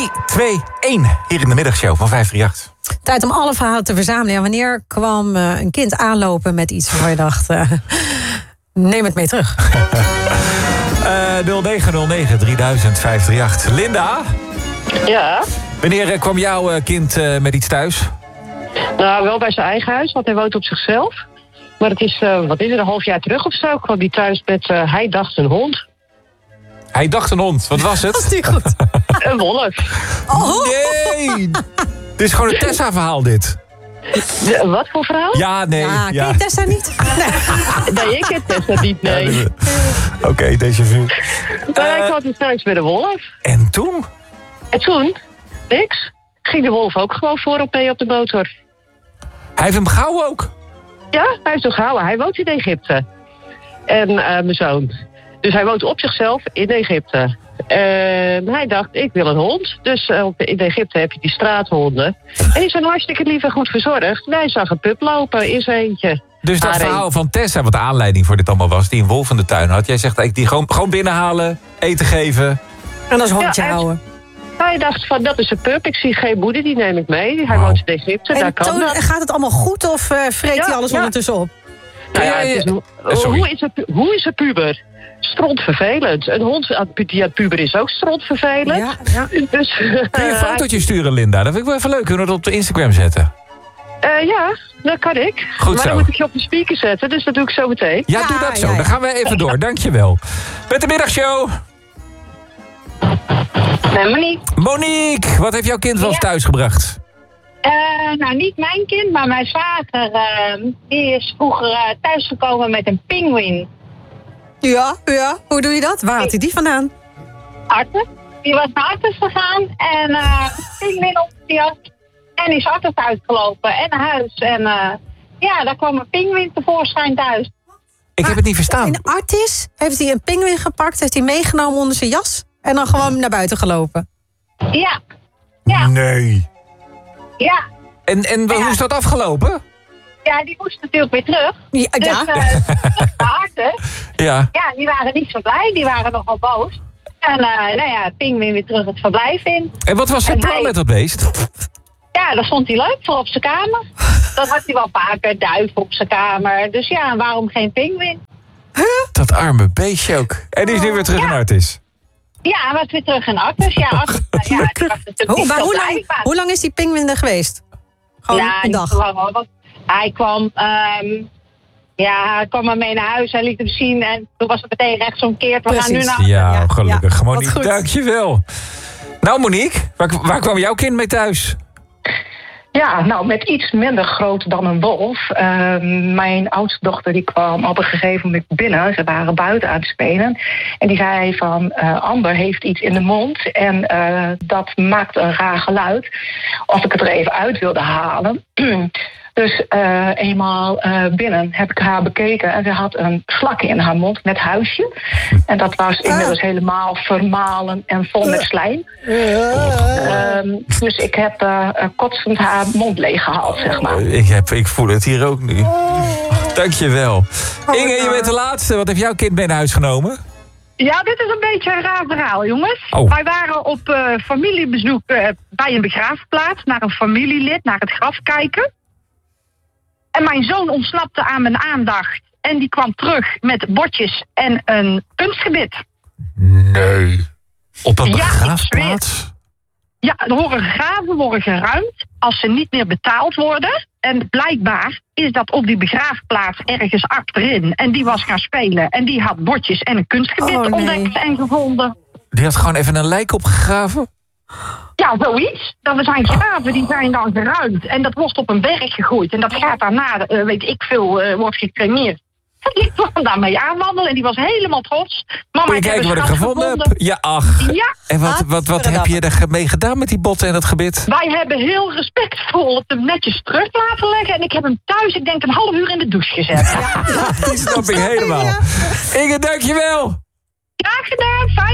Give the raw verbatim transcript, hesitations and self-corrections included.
twee, één. Hier in de middagshow van vijf drie acht. Tijd om alle verhalen te verzamelen. Ja, wanneer kwam uh, een kind aanlopen met iets waarvan je dacht... Uh, neem het mee terug. uh, nul negen nul negen drieduizend vijf drie acht. Linda? Ja? Wanneer kwam jouw uh, kind uh, met iets thuis? Nou, wel bij zijn eigen huis, want hij woont op zichzelf. Maar het is, uh, wat is het, een half jaar terug of zo, kwam hij thuis met, uh, hij dacht een hond. Hij dacht een hond, wat was het? Dat is niet goed. Een wolf. Oh. Nee! Dit is gewoon een Tessa-verhaal, dit. De, wat voor verhaal? Ja, nee. Ja, ja. ken je Tessa niet? Nee, nee ik ken Tessa niet, nee. Ja, Oké, okay, déjà vu. Maar hij Uh, kwam dus thuis met een wolf. en toen? En toen, niks, ging de wolf ook gewoon voorop mee op de motor. Hij heeft hem gehouden ook? Ja, hij is toch gehouden. Hij woont in Egypte. En uh, mijn zoon. Dus hij woont op zichzelf in Egypte. En hij dacht, ik wil een hond. Dus uh, in Egypte heb je die straathonden. En die zijn hartstikke lief en goed verzorgd. Wij zag een pup lopen in zijn eentje. Dus dat Haar verhaal een. van Tessa, wat de aanleiding voor dit allemaal was... die een wolf in de tuin had. Jij zegt, ik die gewoon, gewoon binnenhalen, eten geven. en als hondje Ja, hij- houden. Hij dacht van, dat is een pup. Ik zie geen moeder, die neem ik mee. Hij Wauw. woont in Egypte, daar En kan Toon, dat. gaat het allemaal goed of uh, vreet Ja, hij alles ja. ondertussen op? Nou ja, Ja, ja, het is, ja. Sorry. hoe, is een, pu- hoe is een puber? Strontvervelend. Een hond die aan het puber is ook strontvervelend. Ja, ja. Dus, Kun je een uh, fotootje sturen, Linda? Dat vind ik wel even leuk. Kunnen we dat op de Instagram zetten? Uh, ja, dat kan ik. Goed maar zo. dan moet ik je op de speaker zetten, dus dat doe ik zo meteen. Ja, Ja, doe dat zo. ja, ja. Dan gaan we even door. Dankjewel. Met de middagshow. Nee, Monique. Monique, wat heeft jouw kind wel eens Ja. thuisgebracht? Uh, nou, niet mijn kind, maar mijn zwager. Uh, die is vroeger uh, thuisgekomen met een pinguïn. Ja, ja. Hoe doe je dat? Waar had hij die vandaan? Arthur. Die was naar Arthur gegaan en uh, een pinguïn op die had. En is Arthur uitgelopen en naar huis. En uh, ja, daar kwam een pinguïn tevoorschijn thuis. Ik heb het niet verstaan. In Artis heeft hij een pinguïn gepakt, heeft hij meegenomen onder zijn jas... en dan gewoon naar buiten gelopen. Ja, ja, Nee. ja. En, en Ja. hoe is dat afgelopen? Ja, die moest natuurlijk weer terug. Ja, Dus ja. uh, terug naar Arthur. Ja. Ja, die waren niet zo blij. Die waren nogal boos. En uh, nou ja, pinguïn weer terug het verblijf in. En wat was zijn En plan hij- met dat beest? Ja, dat vond hij leuk voor op zijn kamer. Dat had hij wel vaker, duiven op zijn kamer. Dus ja, waarom geen pinguïn? Dat arme beestje ook. En die is nu weer terug in Artis. Ja, hij was weer terug in Arthur. Ja, Arthur, ja, die was natuurlijk Hoe, niet maar zo hoe, blij, lang, maar- hoe lang is die pinguïn er geweest? Gewoon ja, een niet dag. zo lang hoor. Want hij kwam, ehm, ja, hij kwam maar mee naar huis. Hij liet hem zien en toen was het meteen rechtsomkeerd. We gaan nu Precies. naar... Ja, Ja, gelukkig. ja, Monique, wat goed. dankjewel. Nou Monique, waar, waar kwam jouw kind mee thuis? Ja, nou, met iets minder groot dan een wolf. Uh, mijn oudste dochter die kwam op een gegeven moment binnen. Ze waren buiten aan het spelen. En die zei van, uh, Amber heeft iets in de mond. En uh, dat maakt een raar geluid. Of ik het er even uit wilde halen. Dus uh, eenmaal uh, binnen heb ik haar bekeken. En ze had een vlak in haar mond met huisje. En dat was inmiddels helemaal vermalen en vol met slijm. Um, dus ik heb uh, kotsend haar mond leeg gehaald, zeg maar. Ik, heb, ik voel het hier ook nu. Dankjewel. Inge, je bent de laatste. Wat heeft jouw kind mee naar huis genomen? Ja, dit is een beetje een raar verhaal, jongens. Oh. Wij waren op uh, familiebezoek uh, bij een begraafplaats, naar een familielid, naar het graf kijken. En mijn zoon ontsnapte aan mijn aandacht. En die kwam terug met bordjes en een kunstgebit. Nee. Op een Ja, ik begraafplaats? Ja, er horen graven worden geruimd als ze niet meer betaald worden. En blijkbaar is dat op die begraafplaats ergens achterin. En die was gaan spelen. En die had bordjes en een kunstgebit Oh, nee. ontdekt en gevonden. Die had gewoon even een lijk opgegraven? Ja, zoiets. Dat zijn graven, die zijn dan geruimd. En dat wordt op een berg gegooid. En dat gaat daarna, uh, weet ik veel, uh, wordt gecremeerd. En die kwam daarmee aanwandelen en die was helemaal trots. Mama, Moet je ik heb kijken een wat ik schat gevonden heb? Ja, ach. Ja, En wat, wat, wat heb je er mee gedaan met die botten en dat gebit? wij hebben heel respectvol het hem netjes terug laten leggen. En ik heb hem thuis, ik denk, een half uur in de douche gezet. Die snap ik helemaal. Inge, dankjewel. Graag gedaan, fijn.